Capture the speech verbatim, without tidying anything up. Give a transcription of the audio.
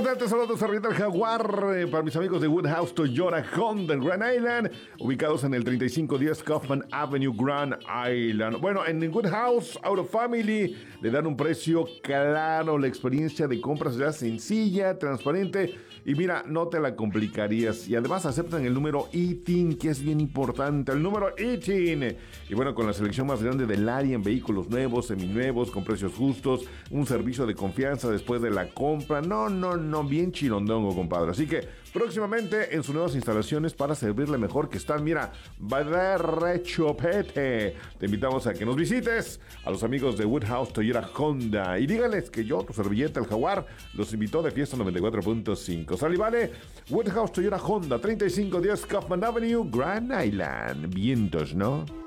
tal? Te saludo, serviente el Jaguar. Eh, para mis amigos de Woodhouse Toyota Honda en Grand Island, ubicados en el treinta y cinco diez Kaufman Avenue, Grand Island. Bueno, en Woodhouse Auto Family le dan un precio claro. La experiencia de compras ya sencilla, transparente. Y mira, no te la complicarías. Y además aceptan el número I T I N, que es bien importante. El número I T I N. Y bueno, con la selección más grande del área en vehículos nuevos, seminuevos, con precios justos, un servicio de confianza después de la compra. No, no, no, bien chirondongo, compadre. Así que próximamente en sus nuevas instalaciones para servirle mejor que están, mira, va de rechopete. Te invitamos a que nos visites, a los amigos de Woodhouse Toyota Honda, y díganles que yo, tu servilleta, el Jaguar, los invitó de Fiesta noventa y cuatro punto cinco. Sal y vale, Woodhouse Toyota Honda, treinta y cinco diez Kaufman Avenue, Grand Island. Vientos, ¿no?